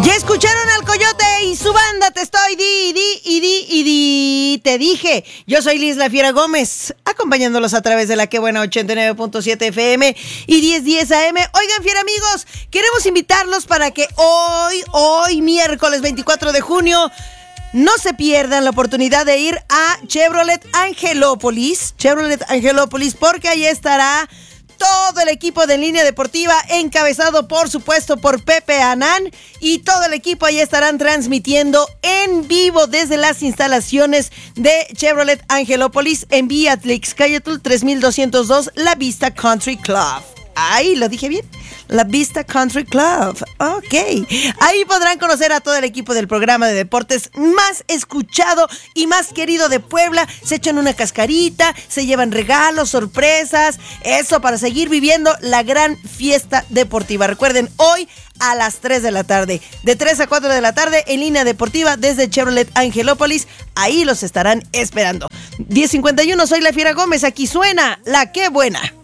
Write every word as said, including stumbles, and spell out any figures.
Ya escucharon al Coyote y su banda Te Estoy Di, Di, y Di, y Di. Te dije, yo soy Liz La Fiera Gómez, acompañándolos a través de la Que Buena ochenta y nueve punto siete F M y diez diez A M. Oigan, Fiera amigos, queremos invitarlos para que hoy, hoy miércoles veinticuatro de junio, no se pierdan la oportunidad de ir a Chevrolet Angelópolis, Chevrolet Angelópolis, porque ahí estará todo el equipo de Línea Deportiva, encabezado por supuesto por Pepe Anán, y todo el equipo ahí estarán transmitiendo en vivo desde las instalaciones de Chevrolet Angelópolis en Vía Tlixcayotl tres mil doscientos dos, La Vista Country Club. Ay, ¿lo dije bien? La Vista Country Club. Ok. Ahí podrán conocer a todo el equipo del programa de deportes más escuchado y más querido de Puebla. Se echan una cascarita, se llevan regalos, sorpresas. Eso para seguir viviendo la gran fiesta deportiva. Recuerden, hoy a las tres de la tarde. De tres a cuatro de la tarde en Línea Deportiva desde Chevrolet Angelópolis. Ahí los estarán esperando. diez cincuenta y uno, soy La Fiera Gómez. Aquí suena La Que Buena.